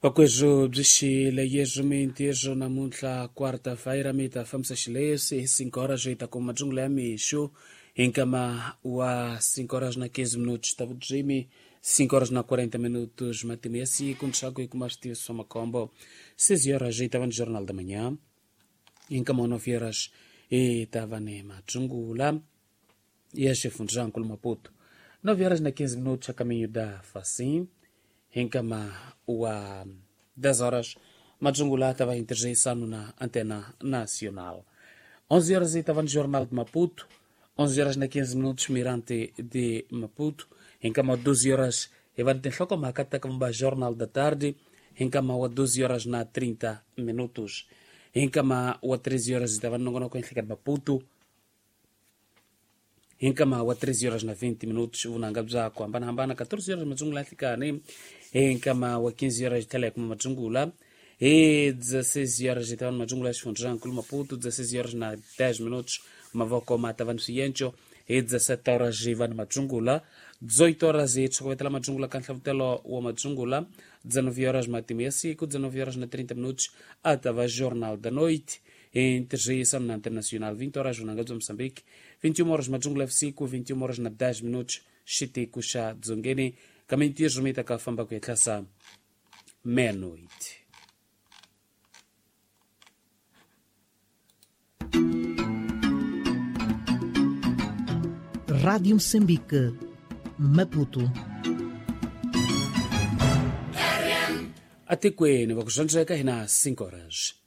Pakwezo bzishi la yezo mentezo na muntla quarta-feira meta famsashilese 5 horas itakuwa majungla ya misho enkama wa 5 horas na 15 minutos tavudrimi 5 horas na 40 minutos matimesi kunchago e kumashti soma combo 6 horas itava no jornal da manhã enkama 9 horas itava ne majungula e a chefundjan kul Maputo 9 horas na 15 minutos a caminho da Facim enkama wa 10 horas majungula estava interjeição na antena nacional. 11 horas estava no jornal de Maputo, 11 horas na 15 minutos Mirante de Maputo, enkama 12 horas evante hloko makata kamba jornal da tarde, enkama wa 12 horas na 30 minutos, enkama wa 13 horas estava no ngono de Maputo, enkama wa 13 horas na 20 minutos unangabza kwa hambana 14 horas majungula thikane enkama wa 15 horas tele kuma majungula 16 horas itavan majungula shifundran kul Maputo 16 horas na 10 minutos mavoko matavan siyencho 17 horas ivan majungula 18 horas chokotela majungula kanhlavtelo wa majungula 19 horas matimesi ku 19 horas na 30 minutos atava jornal da noite interjeição na internacional 20 horas unangabza Moçambique 21 horas majungula FC 21 horas na 10 minutos shiti kusha dzongeni kama intiezo meta kafamba kwa klasa meia-noite. Rádio Moçambique, Maputo. Até que ne vakushanja hina 5 horas.